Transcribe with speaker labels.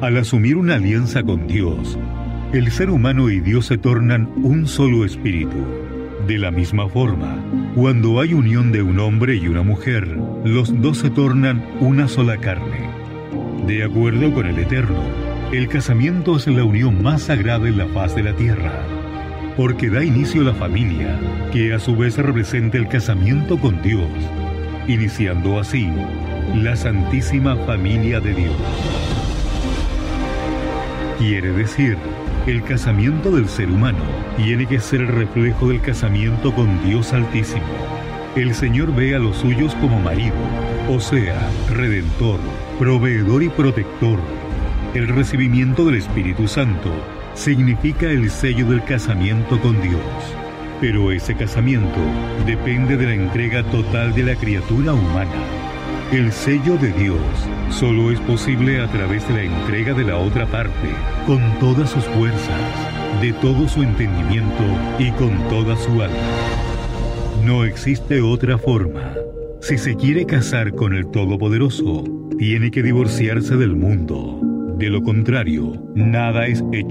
Speaker 1: Al asumir una alianza con Dios, el ser humano y Dios se tornan un solo espíritu. De la misma forma, cuando hay unión de un hombre y una mujer, los dos se tornan una sola carne. De acuerdo con el Eterno, el casamiento es la unión más sagrada en la faz de la tierra, porque da inicio a la familia, que a su vez representa el casamiento con Dios, iniciando así la Santísima Familia de Dios. Quiere decir, el casamiento del ser humano tiene que ser el reflejo del casamiento con Dios Altísimo. El Señor ve a los suyos como marido, o sea, redentor, proveedor y protector. El recibimiento del Espíritu Santo significa el sello del casamiento con Dios. Pero ese casamiento depende de la entrega total de la criatura humana. El sello de Dios solo es posible a través de la entrega de la otra parte, con todas sus fuerzas, de todo su entendimiento y con toda su alma. No existe otra forma. Si se quiere casar con el Todopoderoso, tiene que divorciarse del mundo. De lo contrario, nada es hecho.